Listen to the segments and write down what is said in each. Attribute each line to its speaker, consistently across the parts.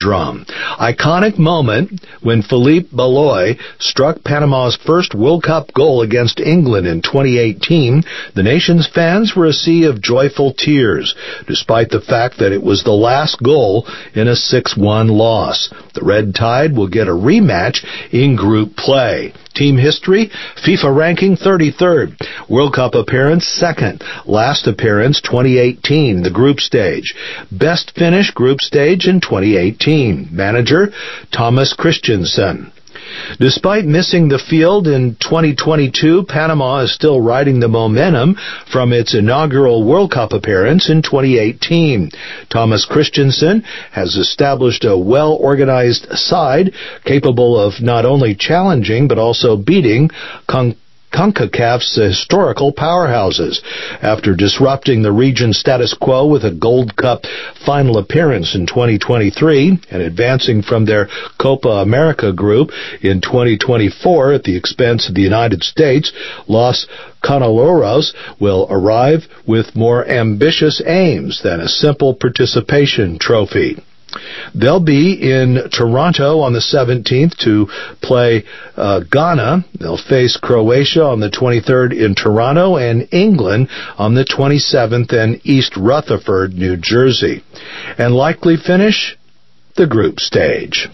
Speaker 1: drum. Iconic moment when Philippe Baloy struck Panama's first World Cup goal against England in 2018. The nation's fans were a sea of joyful tears, despite the fact that it was the last goal in a 6-1 loss. The Red Tide will get a rematch in group play. Team history, FIFA ranking 33rd. World Cup appearance 2nd. Last appearance 2018, the group stage. Best finish group stage in 2018. Manager, Thomas Christiansen. Despite missing the field in 2022, Panama is still riding the momentum from its inaugural World Cup appearance in 2018. Thomas Christiansen has established a well-organized side capable of not only challenging but also beating CONCACAF's historical powerhouses. After disrupting the region's status quo with a Gold Cup final appearance in 2023 and advancing from their Copa America group in 2024 at the expense of the United States, Los Caneloros will arrive with more ambitious aims than a simple participation trophy. They'll be in Toronto on the 17th to play Ghana. They'll face Croatia on the 23rd in Toronto and England on the 27th in East Rutherford, New Jersey. And likely finish the group stage.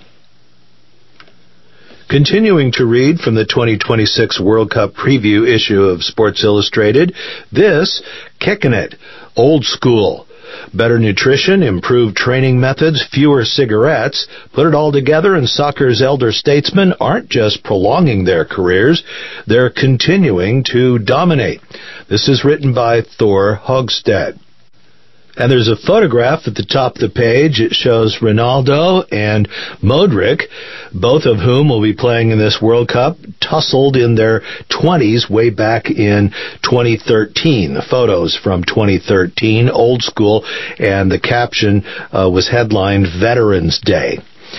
Speaker 1: Continuing to read from the 2026 World Cup preview issue of Sports Illustrated, this, Kickin' It, Old School. Better nutrition, improved training methods, fewer cigarettes. Put it all together, and soccer's elder statesmen aren't just prolonging their careers, they're continuing to dominate. This is written by Thor Hogstead. And there's a photograph at the top of the page. It shows Ronaldo and Modric, both of whom will be playing in this World Cup, tussled in their 20s way back in 2013. The photos from 2013, Old School, and the caption was headlined Veterans Day.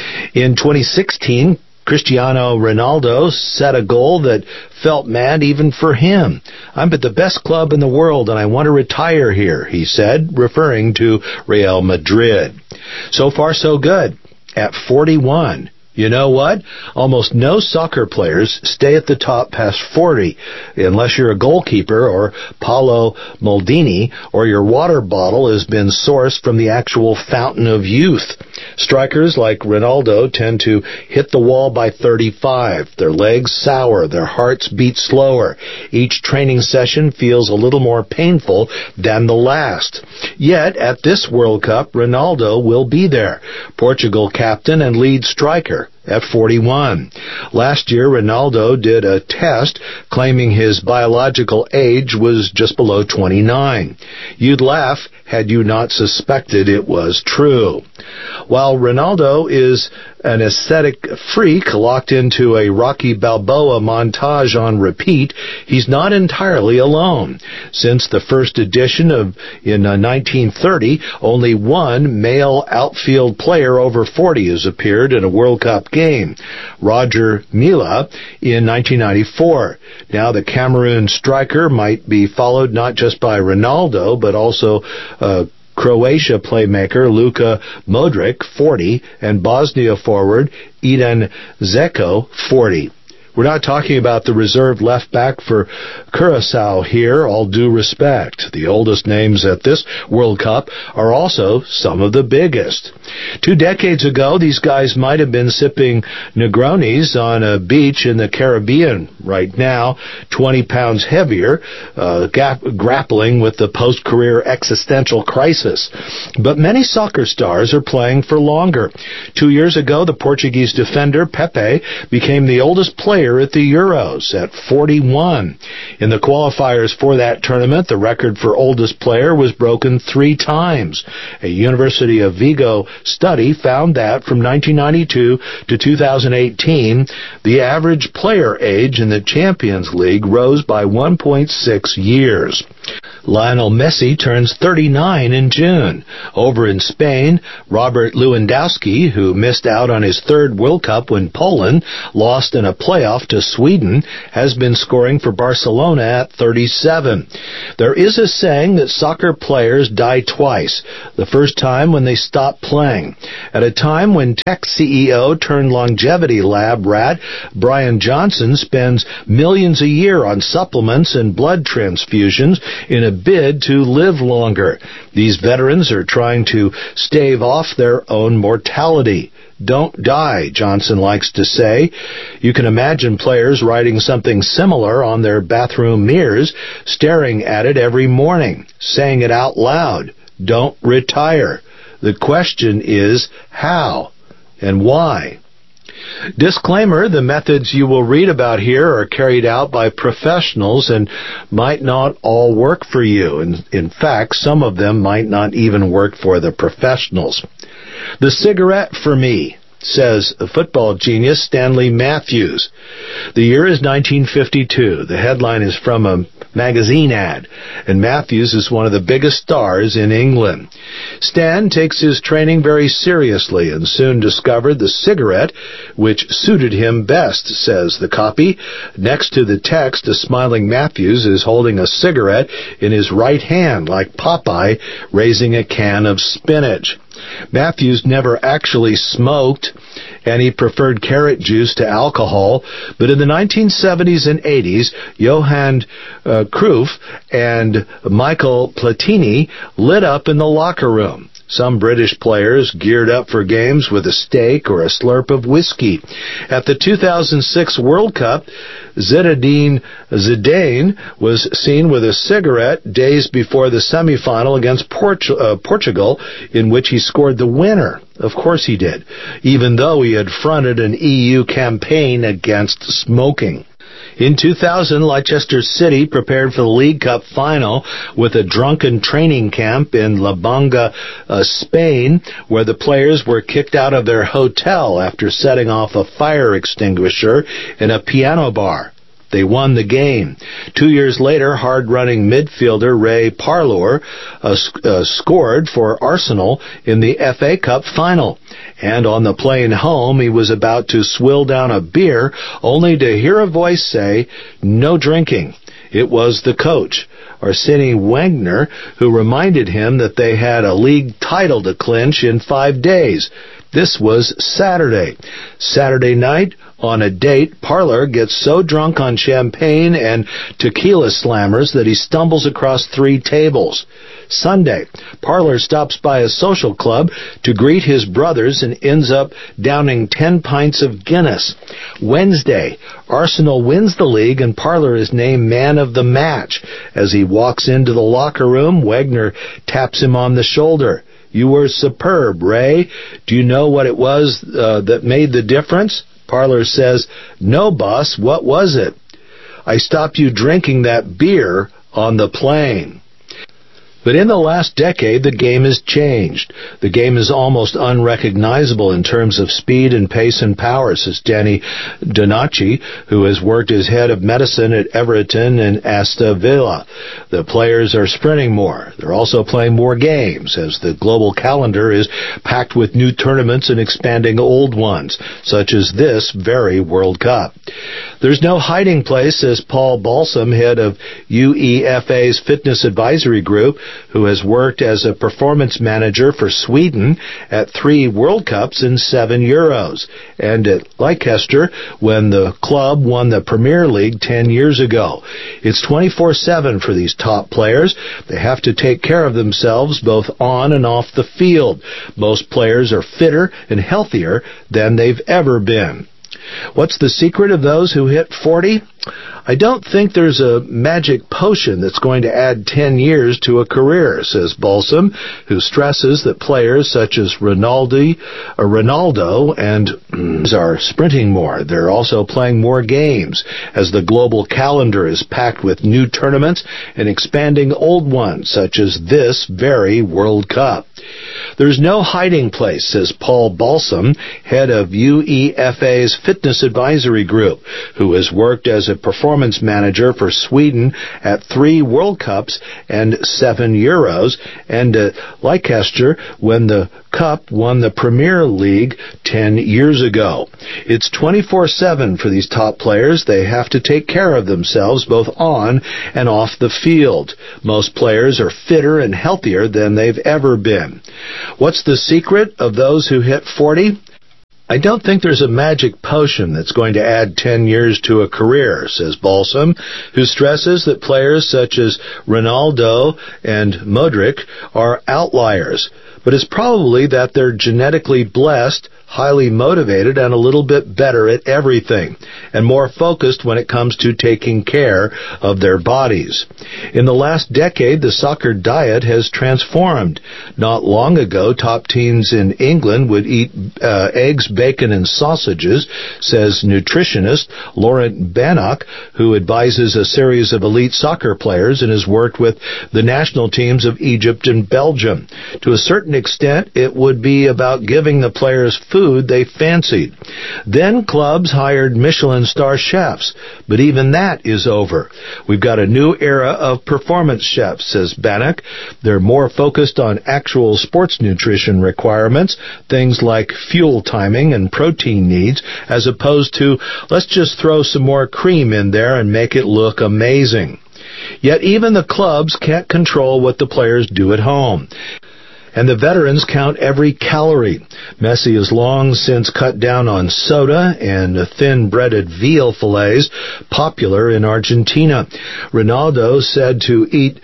Speaker 1: In 2016, Cristiano Ronaldo set a goal that felt mad even for him. I'm at the best club in the world and I want to retire here, he said, referring to Real Madrid. So far, so good. At 41. You know what? Almost no soccer players stay at the top past 40, unless you're a goalkeeper or Paolo Maldini, or your water bottle has been sourced from the actual fountain of youth. Strikers like Ronaldo tend to hit the wall by 35. Their legs sour, their hearts beat slower. Each training session feels a little more painful than the last. Yet, at this World Cup, Ronaldo will be there. Portugal captain and lead striker. At 41. Last year, Ronaldo did a test claiming his biological age was just below 29. You'd laugh had you not suspected it was true. While Ronaldo is an aesthetic freak locked into a Rocky Balboa montage on repeat, he's not entirely alone. Since the first edition in 1930, only one male outfield player over 40 has appeared in a World Cup game, Roger Milla, in 1994. Now the Cameroon striker might be followed not just by Ronaldo, but also Croatia playmaker Luka Modric, 40, and Bosnia forward Edin Dzeko, 40. We're not talking about the reserve left back for Curacao here, all due respect. The oldest names at this World Cup are also some of the biggest. 2 decades ago, these guys might have been sipping Negronis on a beach in the Caribbean. Right now, 20 pounds heavier, grappling with the post-career existential crisis. But many soccer stars are playing for longer. 2 years ago, the Portuguese defender Pepe became the oldest player at the Euros at 41. In the qualifiers for that tournament, the record for oldest player was broken 3 times. A University of Vigo study found that from 1992 to 2018, the average player age in the Champions League rose by 1.6 years. Lionel Messi turns 39 in June. Over in Spain, Robert Lewandowski, who missed out on his 3rd World Cup when Poland lost in a playoff Ralf to Sweden has been scoring for Barcelona at 37. There is a saying that soccer players die twice. The first time when they stop playing. At a time when tech CEO turned longevity lab rat Brian Johnson spends millions a year on supplements and blood transfusions in a bid to live longer. These veterans are trying to stave off their own mortality. Don't die, Johnson likes to say. You can imagine players writing something similar on their bathroom mirrors, staring at it every morning, saying it out loud. Don't retire. The question is how and why. Disclaimer, the methods you will read about here are carried out by professionals and might not all work for you. In fact, some of them might not even work for the professionals. The cigarette for me, says football genius Stanley Matthews. The year is 1952. The headline is from a magazine ad, and Matthews is one of the biggest stars in England. Stan takes his training very seriously and soon discovered the cigarette which suited him best, says the copy. Next to the text, a smiling Matthews is holding a cigarette in his right hand like Popeye raising a can of spinach. Matthews never actually smoked, and he preferred carrot juice to alcohol, but in the 1970s and 80s, Johan Cruyff and Michael Platini lit up in the locker room. Some British players geared up for games with a steak or a slurp of whiskey. At the 2006 World Cup, Zinedine Zidane was seen with a cigarette days before the semifinal against Portugal, in which he scored the winner. Of course he did, even though he had fronted an EU campaign against smoking. In 2000, Leicester City prepared for the League Cup final with a drunken training camp in La Banga, Spain, where the players were kicked out of their hotel after setting off a fire extinguisher in a piano bar. They won the game. 2 years later, hard-running midfielder Ray Parlour scored for Arsenal in the FA Cup final. And on the plane home, he was about to swill down a beer, only to hear a voice say, "No drinking." It was the coach, Arsene Wenger, who reminded him that they had a league title to clinch in 5 days. This was Saturday. Saturday night, on a date, Parlour gets so drunk on champagne and tequila slammers that he stumbles across 3 tables. Sunday, Parlour stops by a social club to greet his brothers and ends up downing 10 pints of Guinness. Wednesday, Arsenal wins the league and Parlour is named man of the match. As he walks into the locker room, Wenger taps him on the shoulder. "You were superb, Ray. Do you know what it was that made the difference?" Parlour says, "No, boss. What was it?" "I stopped you drinking that beer on the plane." But in the last decade, the game has changed. The game is almost unrecognizable in terms of speed and pace and power, says Danny Donacci, who has worked as head of medicine at Everton and Aston Villa. The players are sprinting more. They're also playing more games, as the global calendar is packed with new tournaments and expanding old ones, such as this very World Cup. There's no hiding place, says Paul Balsam, head of UEFA's Fitness Advisory Group, who has worked as a performance manager for Sweden at 3 World Cups and 7 Euros, and at Leicester when the club won the Premier League 10 years ago. It's 24/7 for these top players. They have to take care of themselves both on and off the field. Most players are fitter and healthier than they've ever been. What's the secret of those who hit 40? I don't think there's a magic potion that's going to add 10 years to a career, says Balsam, who stresses that players such as Ronaldo and are sprinting more. They're also playing more games, as the global calendar is packed with new tournaments and expanding old ones, such as this very World Cup. There's no hiding place, says Paul Balsam, head of UEFA's Fitness Advisory Group, who has worked as a performance manager for Sweden at 3 World Cups and 7 Euros, and at Leicester when the Cup won the Premier League 10 years ago. It's 24/7 for these top players. They have to take care of themselves both on and off the field. Most players are fitter and healthier than they've ever been. What's the secret of those who hit 40? I don't think there's a magic potion that's going to add 10 years to a career, says Balsam, who stresses that players such as Ronaldo and Modric are outliers. But it's probably that they're genetically blessed, highly motivated, and a little bit better at everything, and more focused when it comes to taking care of their bodies. In the last decade, the soccer diet has transformed. Not long ago, top teams in England would eat eggs, bacon, and sausages, says nutritionist Laurent Bannock, who advises a series of elite soccer players and has worked with the national teams of Egypt and Belgium. To a certain extent, it would be about giving the players food they fancied. Then clubs hired Michelin star chefs, but even that is over. We've got a new era of performance chefs, says Bannock. They're more focused on actual sports nutrition requirements, things like fuel timing and protein needs, as opposed to, let's just throw some more cream in there and make it look amazing. Yet even the clubs can't control what the players do at home. And the veterans count every calorie. Messi has long since cut down on soda and thin-breaded veal fillets, popular in Argentina. Ronaldo said to eat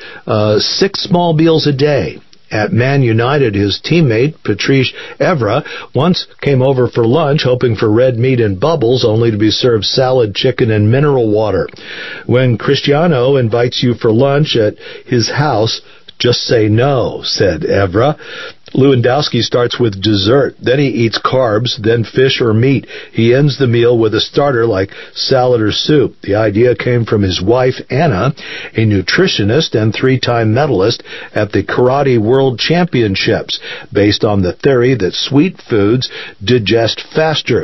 Speaker 1: 6 small meals a day. At Man United, his teammate, Patrice Evra, once came over for lunch hoping for red meat and bubbles, only to be served salad, chicken, and mineral water. When Cristiano invites you for lunch at his house, just say no, said Evra. Lewandowski starts with dessert, then he eats carbs, then fish or meat. He ends the meal with a starter like salad or soup. The idea came from his wife, Anna, a nutritionist and 3-time medalist at the Karate World Championships, based on the theory that sweet foods digest faster.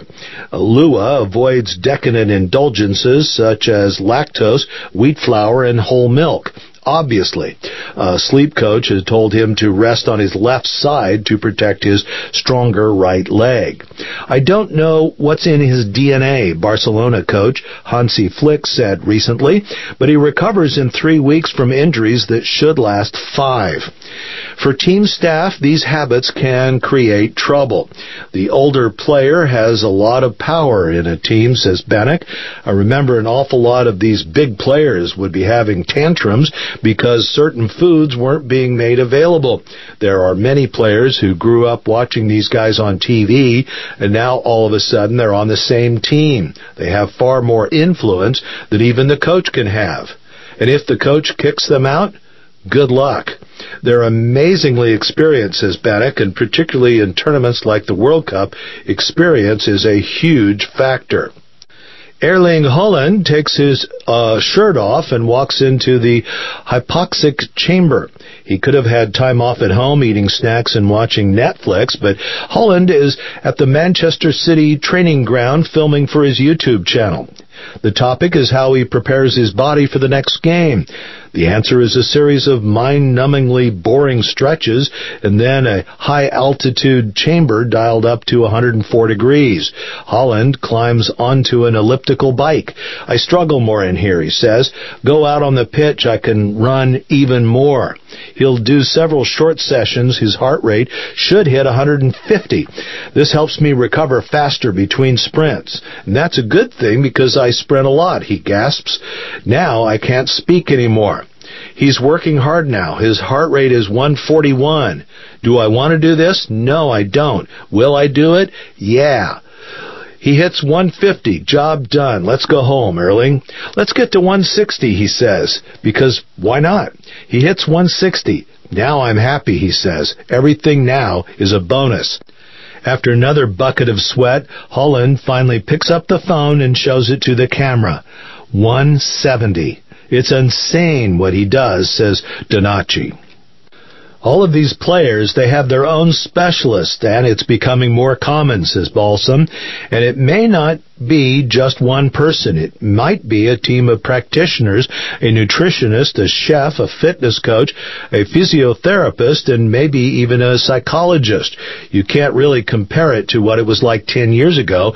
Speaker 1: Lua avoids decadent indulgences such as lactose, wheat flour, and whole milk. Obviously, a sleep coach has told him to rest on his left side to protect his stronger right leg. I don't know what's in his DNA, Barcelona coach Hansi Flick said recently, but he recovers in 3 weeks from injuries that should last 5. For team staff, these habits can create trouble. The older player has a lot of power in a team, says Bannock. I remember an awful lot of these big players would be having tantrums because certain foods weren't being made available. There are many players who grew up watching these guys on TV, and now all of a sudden they're on the same team. They have far more influence than even the coach can have. And if the coach kicks them out, good luck. They're amazingly experienced, says Bannock, and particularly in tournaments like the World Cup, experience is a huge factor. Erling Haaland takes his shirt off and walks into the hypoxic chamber. He could have had time off at home eating snacks and watching Netflix, but Haaland is at the Manchester City training ground filming for his YouTube channel. The topic is how he prepares his body for the next game. The answer is a series of mind-numbingly boring stretches and then a high-altitude chamber dialed up to 104 degrees. Haaland climbs onto an elliptical bike. I struggle more in here, he says. Go out on the pitch, I can run even more. He'll do several short sessions. His heart rate should hit 150. This helps me recover faster between sprints. And that's a good thing because I sprint a lot, he gasps. Now I can't speak anymore. He's working hard now. His heart rate is 141. Do I want to do this? No, I don't. Will I do it? Yeah. He hits 150. Job done. Let's go home, Erling. Let's get to 160, he says, because why not? He hits 160. Now I'm happy, he says. Everything now is a bonus. After another bucket of sweat, Haaland finally picks up the phone and shows it to the camera. 170. It's insane what he does, says Donacci. All of these players, they have their own specialist, and it's becoming more common, says Balsam. And it may not be just one person. It might be a team of practitioners, a nutritionist, a chef, a fitness coach, a physiotherapist, and maybe even a psychologist. You can't really compare it to what it was like 10 years ago,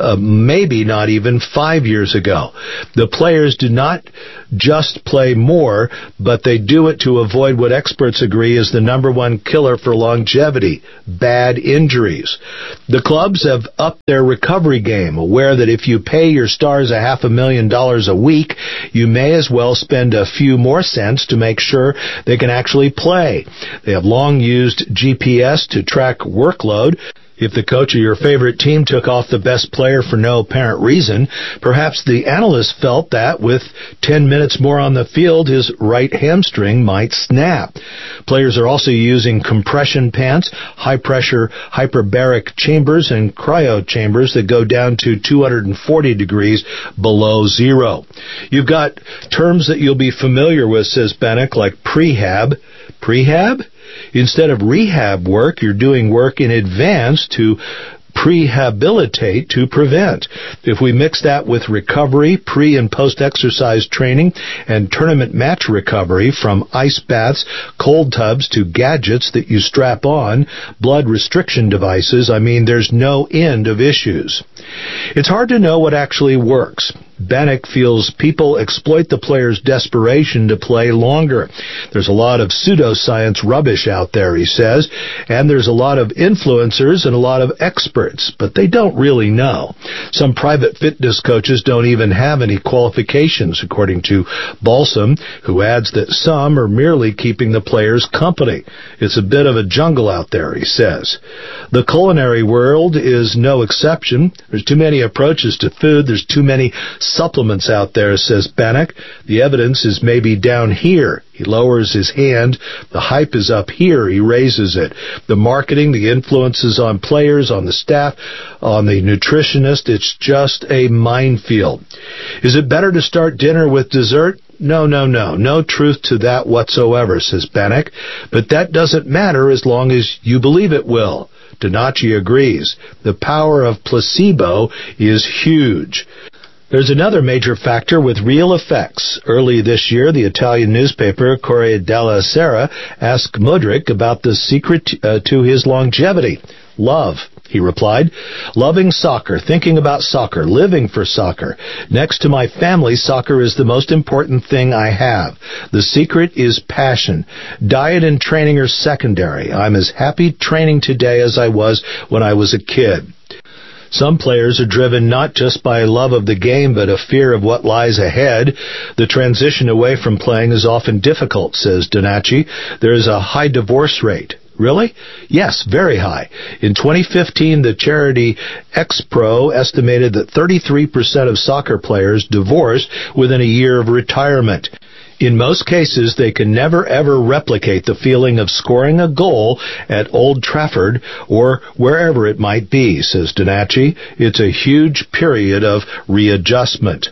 Speaker 1: maybe not even 5 years ago. The players do not just play more, but they do it to avoid what experts agree is the number one killer for longevity, bad injuries. The clubs have upped their recovery game, aware that if you pay your stars $500,000 a week, you may as well spend a few more cents to make sure they can actually play. They have long used GPS to track workload. If the coach of your favorite team took off the best player for no apparent reason, perhaps the analyst felt that with 10 minutes more on the field, his right hamstring might snap. Players are also using compression pants, high-pressure hyperbaric chambers, and cryo chambers that go down to 240 degrees below zero. You've got terms that you'll be familiar with, says Bennick, like prehab. Prehab? Instead of rehab work, you're doing work in advance to prehabilitate, to prevent. If we mix that with recovery, pre- and post-exercise training, and tournament match recovery from ice baths, cold tubs, to gadgets that you strap on, blood restriction devices, there's no end of issues. It's hard to know what actually works. Bennick feels people exploit the players' desperation to play longer. There's a lot of pseudoscience rubbish out there, he says, and there's a lot of influencers and a lot of experts, but they don't really know. Some private fitness coaches don't even have any qualifications, according to Balsam, who adds that some are merely keeping the players company. It's a bit of a jungle out there, he says. The culinary world is no exception. There's too many approaches to food. There's too many supplements out there, says Bennick. The evidence is maybe down here. He lowers his hand. The hype is up here. He raises it. The marketing, the influences on players, on the staff, on the nutritionist, it's just a minefield. Is it better to start dinner with dessert? No. No truth to that whatsoever, says Bennick. But that doesn't matter as long as you believe it will. Donacci agrees. The power of placebo is huge. There's another major factor with real effects. Early this year, the Italian newspaper Corriere della Sera asked Mudryk about the secret to his longevity. Love, he replied. Loving soccer, thinking about soccer, living for soccer. Next to my family, soccer is the most important thing I have. The secret is passion. Diet and training are secondary. I'm as happy training today as I was when I was a kid. Some players are driven not just by love of the game, but a fear of what lies ahead. The transition away from playing is often difficult, says Donacci. There is a high divorce rate. Really? Yes, very high. In 2015, the charity X-Pro estimated that 33% of soccer players divorced within a year of retirement. In most cases, they can never ever replicate the feeling of scoring a goal at Old Trafford or wherever it might be, says Donacci. It's a huge period of readjustment.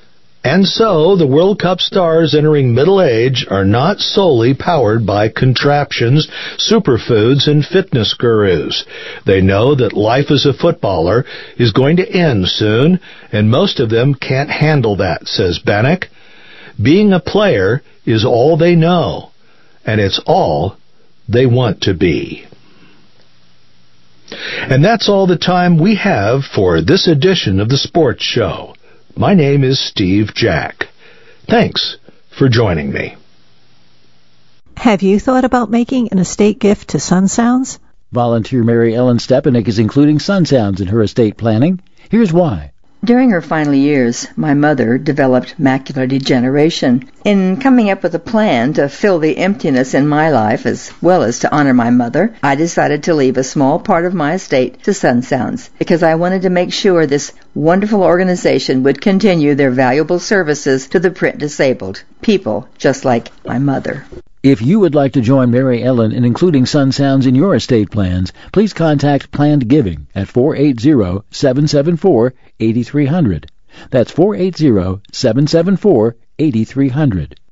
Speaker 1: And so, the World Cup stars entering middle age are not solely powered by contraptions, superfoods, and fitness gurus. They know that life as a footballer is going to end soon, and most of them can't handle that, says Bennick. Being a player is all they know, and it's all they want to be. And that's all the time we have for this edition of the Sports Show. My name is Steve Jack. Thanks for joining me.
Speaker 2: Have you thought about making an estate gift to Sun Sounds?
Speaker 3: Volunteer Mary Ellen Stepanek is including Sun Sounds in her estate planning. Here's why.
Speaker 4: During her final years, my mother developed macular degeneration. In coming up with a plan to fill the emptiness in my life as well as to honor my mother, I decided to leave a small part of my estate to Sun Sounds because I wanted to make sure this wonderful organization would continue their valuable services to the print disabled, people just like my mother.
Speaker 3: If you would like to join Mary Ellen in including Sun Sounds in your estate plans, please contact Planned Giving at 480-774-8300. That's 480-774-8300.